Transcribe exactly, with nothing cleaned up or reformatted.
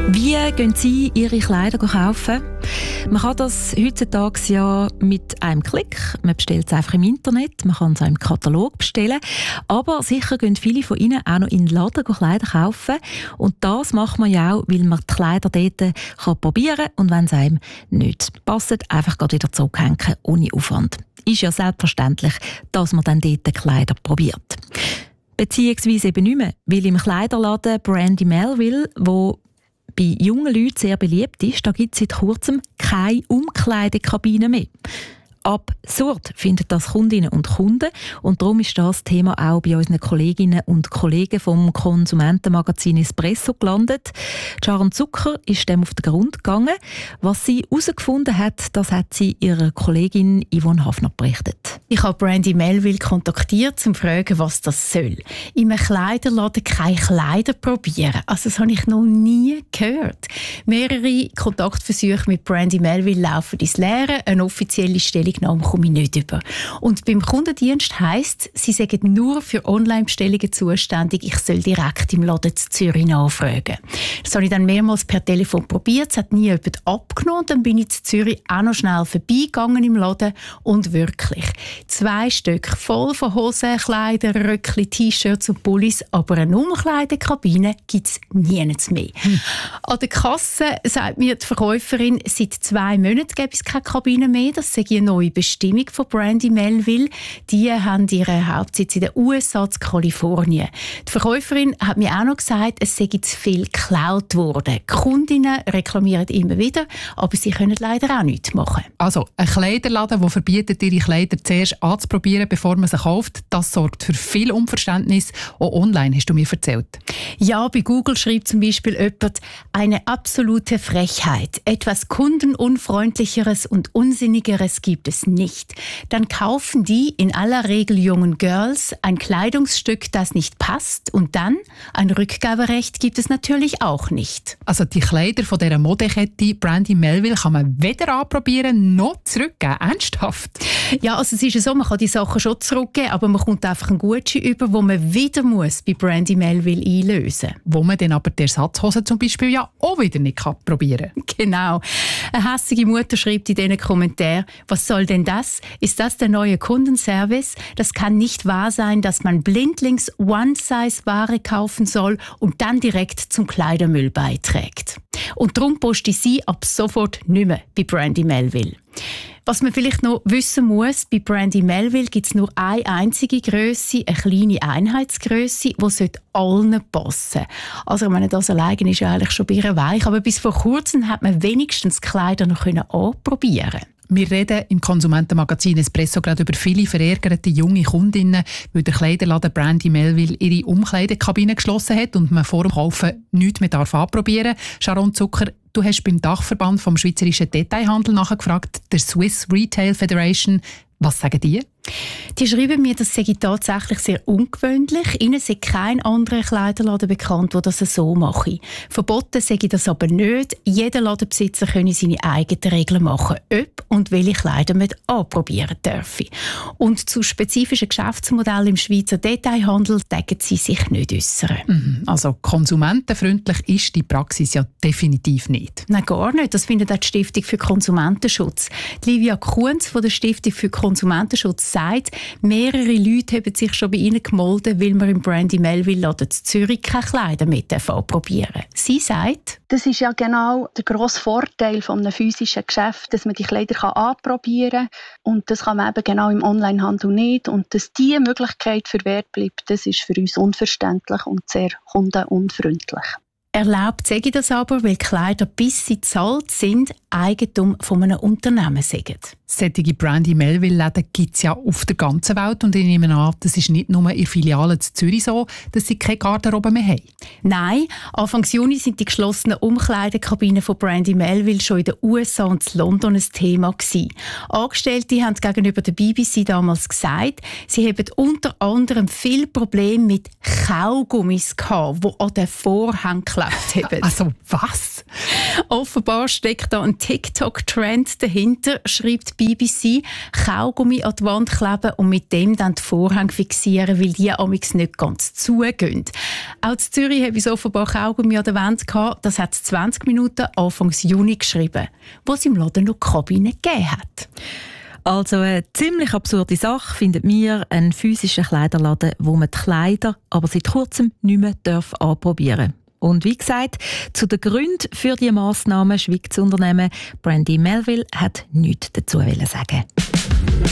Wie gehen Sie Ihre Kleider kaufen? Man kann das heutzutage ja mit einem Klick. Man bestellt es einfach im Internet, man kann es auch im Katalog bestellen. Aber sicher gehen viele von Ihnen auch noch in den Laden Kleider kaufen. Und das macht man ja auch, weil man die Kleider dort kann probieren kann. Und wenn es einem nicht passt, einfach gerade wieder zurückhängen, ohne Aufwand. Ist ja selbstverständlich, dass man dann dort die Kleider probiert. Beziehungsweise eben nicht mehr, weil im Kleiderladen Brandy Melville, wo bei jungen Leuten sehr beliebt ist, da gibt es seit kurzem keine Umkleidekabine mehr. Absurd finden das Kundinnen und Kunden und darum ist das Thema auch bei unseren Kolleginnen und Kollegen vom Konsumentenmagazin Espresso gelandet. Sharon Zucker ist dem auf den Grund gegangen. Was sie herausgefunden hat, das hat sie ihrer Kollegin Yvonne Hafner berichtet. Ich habe Brandy Melville kontaktiert, um zu fragen, was das soll. In einem Kleiderladen keine Kleider probieren. Also das habe ich noch nie gehört. Mehrere Kontaktversuche mit Brandy Melville laufen ins Leere. Eine offizielle Stellungnahme komme ich nicht über. Und beim Kundendienst heisst, sie sagen nur für Online-Bestellungen zuständig. Ich soll direkt im Laden zu Zürich nachfragen. Das habe ich dann mehrmals per Telefon probiert. Es hat nie jemand abgenommen. Dann bin ich zu Zürich auch noch schnell vorbeigegangen im Laden. Und wirklich, zwei Stück voll von Hosen, Kleider, Röckli, T-Shirts und Pullis. Aber eine Umkleidekabine gibt es nirgends mehr. Hm. An der Kasse sagt mir die Verkäuferin, seit zwei Monaten gibt es keine Kabine mehr. Das sei eine neue Bestimmung von Brandy Melville. Die haben ihren Hauptsitz in den U S A, in Kalifornien. Die Verkäuferin hat mir auch noch gesagt, es sei zu viel geklaut worden. Die Kundinnen reklamieren immer wieder, aber sie können leider auch nichts machen. Also ein Kleiderladen, der verbietet, ihre Kleider zuerst anzuprobieren, bevor man sie kauft, das sorgt für viel Unverständnis. Auch online hast du mir erzählt. Ja, bei Google schreibt zum Beispiel jemand, eine absolute Frechheit. Etwas kundenunfreundlicheres und unsinnigeres gibt es nicht. Dann kaufen die in aller Regel jungen Girls ein Kleidungsstück, das nicht passt und dann ein Rückgaberecht gibt es natürlich auch nicht. Also die Kleider von dieser Modekette Brandy Melville kann man weder anprobieren noch zurückgeben. Ernsthaft? Ja, also es ist ja so, man kann die Sachen schon zurückgeben, aber man kommt einfach einen Gutschein über, wo man wieder muss bei Brandy Melville einlösen muss. Wo man dann aber die Ersatzhose zum Beispiel ja auch wieder nicht kann probieren kann. Genau. Eine hässige Mutter schreibt in diesen Kommentaren, was soll denn das? Ist das der neue Kundenservice? Das kann nicht wahr sein, dass man blindlings One-Size-Ware kaufen soll und dann direkt zum Kleidermüll beiträgt. Und darum poste ich sie ab sofort nicht mehr bei Brandy Melville. Was man vielleicht noch wissen muss, bei Brandy Melville gibt es nur eine einzige Grösse, eine kleine Einheitsgrösse, die allen passen sollte. Also ich meine, das alleine ist ja eigentlich schon ein bisschen weich, aber bis vor kurzem hat man wenigstens die Kleider noch anprobieren können. Wir reden im Konsumentenmagazin Espresso gerade über viele verärgerte junge Kundinnen, weil der Kleiderladen Brandy Melville ihre Umkleidekabine geschlossen hat und man vor dem Kaufen nichts mehr anprobieren darf. Sharon Zucker, du hast beim Dachverband vom Schweizerischen Detailhandel nachgefragt, der Swiss Retail Federation. Was sagen die? Die schreiben mir, das sei tatsächlich sehr ungewöhnlich. Ihnen sei kein anderer Kleiderladen bekannt, der das so mache. Verboten sei das aber nicht. Jeder Ladenbesitzer könne seine eigenen Regeln machen, ob und welche Kleider man anprobieren dürfe. Und zu spezifischen Geschäftsmodellen im Schweizer Detailhandel decken sie sich nicht äußern. Mhm. Also konsumentenfreundlich ist die Praxis ja definitiv nicht. Nein, gar nicht. Das findet auch die Stiftung für Konsumentenschutz. Die Livia Kunz von der Stiftung für Konsumentenschutz sagt, mehrere Leute haben sich schon bei ihnen gemeldet, weil man im Brandy Melville Laden in Zürich keine Kleider mit probieren darf. Sie sagt, das ist ja genau der grosse Vorteil von einem physischen Geschäft, dass man die Kleider anprobieren kann. Und das kann man eben genau im Onlinehandel nicht. Und dass diese Möglichkeit verwehrt bleibt, das ist für uns unverständlich und sehr kundenunfreundlich. Erlaubt sage ich das aber, weil Kleider, bis sie zahlt sind, Eigentum von einem Unternehmen sind. Solche Brandy Melville-Läden gibt es ja auf der ganzen Welt und ich nehme an, das ist nicht nur in Filialen in Zürich so, dass sie keine Garderobe mehr haben. Nein, Anfang Juni sind die geschlossenen Umkleidekabinen von Brandy Melville schon in den U S A und in London ein Thema gewesen. Angestellte haben gegenüber der B B C damals gesagt, sie haben unter anderem viel Probleme mit Kaugummis gehabt, die an den Vorhang geklebt haben. Also was? Offenbar steckt da ein TikTok-Trend dahinter, schreibt die B B C. Kaugummi an die Wand kleben und mit dem dann die Vorhänge fixieren, weil die amigs nicht ganz zugehen. Auch in Zürich habe ich offenbar Kaugummi an der Wand gehabt. Das hat es zwanzig Minuten Anfang Juni geschrieben, wo es im Laden noch Kabinen gegeben hat. Also eine ziemlich absurde Sache findet mir einen physischen Kleiderladen, wo man die Kleider aber seit kurzem nicht mehr darf anprobieren darf. Und wie gesagt, zu den Gründen für diese Massnahmen schweigt das Unternehmen. Brandy Melville hat nichts dazu sagen.